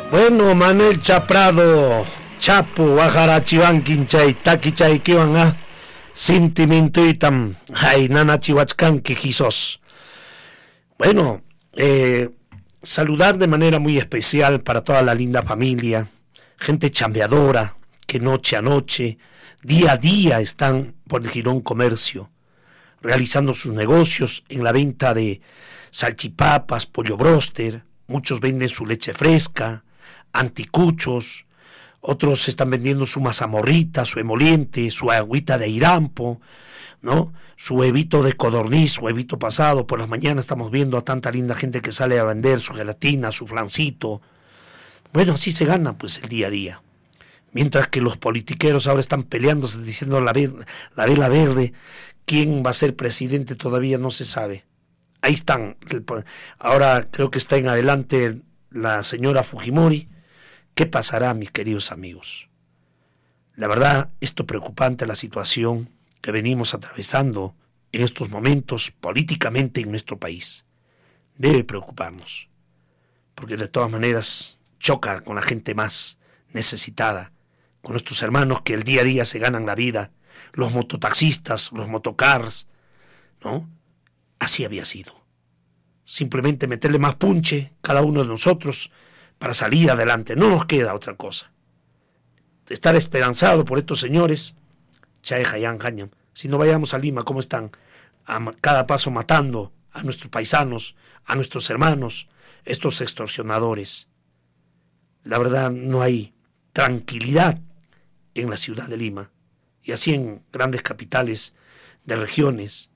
Bueno, Manuel Chaprado, Chapo, Bajarachivan, Quinchay, Taquichay, Kivan, Sentimiento y tam, Hay, Nana Chihuachcan, Quijisos. Bueno, saludar de manera muy especial para toda la linda familia, gente chambeadora, que noche a noche, día a día están por el Girón Comercio, realizando sus negocios en la venta de salchipapas, pollo bróster. Muchos venden su leche fresca, anticuchos, otros están vendiendo su mazamorrita, su emoliente, su agüita de irampo, ¿no? Su huevito de codorniz, su huevito pasado. Por las mañanas estamos viendo a tanta linda gente que sale a vender su gelatina, su flancito. Bueno, así se gana pues el día a día. Mientras que los politiqueros ahora están peleándose, diciendo la vela verde, quién va a ser presidente todavía no se sabe. Ahí están. Ahora creo que está en adelante la señora Fujimori. ¿Qué pasará, mis queridos amigos? La verdad, esto preocupante, la situación que venimos atravesando en estos momentos políticamente en nuestro país. Debe preocuparnos, porque de todas maneras choca con la gente más necesitada, con nuestros hermanos que el día a día se ganan la vida, los mototaxistas, los motocars, ¿no? Así había sido. Simplemente meterle más punche cada uno de nosotros para salir adelante. No nos queda otra cosa. Estar esperanzado por estos señores, si no vayamos a Lima, ¿cómo están? A cada paso matando a nuestros paisanos, a nuestros hermanos, estos extorsionadores. La verdad, no hay tranquilidad en la ciudad de Lima, y así en grandes capitales de regiones.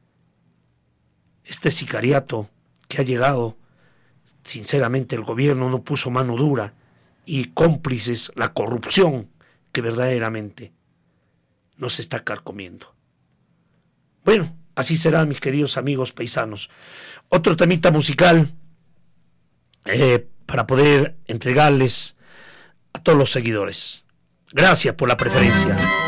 Este sicariato que ha llegado, sinceramente el gobierno no puso mano dura, y cómplices la corrupción que verdaderamente nos está carcomiendo. Bueno, así será, mis queridos amigos paisanos. Otro temita musical para poder entregarles a todos los seguidores. Gracias por la preferencia.